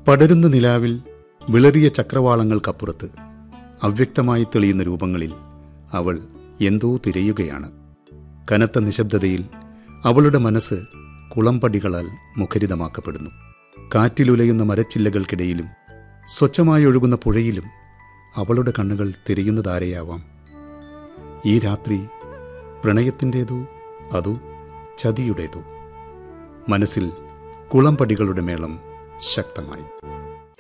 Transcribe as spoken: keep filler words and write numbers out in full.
പടരുന്ന നിലാവിൽ വിളറിയ ചക്രവാളങ്ങൾക്കപ്പുറത്ത് അവ്യക്തമായി തെളിയുന്ന രൂപങ്ങളിൽ അവൾ എന്തോ തിരയുകയാണ്. കനത്ത നിശബ്ദതയിൽ അവളുടെ മനസ്സ് കുളമ്പടികളാൽ മുഖരിതമാക്കപ്പെടുന്നു. കാറ്റിലുലയുന്ന മരച്ചില്ലകൾക്കിടയിലും സ്വച്ഛമായി ഒഴുകുന്ന പുഴയിലും അവളുടെ കണ്ണുകൾ തിരയുന്നതാരെയാവാം? ഈ രാത്രി പ്രണയത്തിൻ്റേതോ അതോ ചതിയുടേതോ? മനസ്സിൽ കുളമ്പടികളുടെ മേളം ശക്തമായി.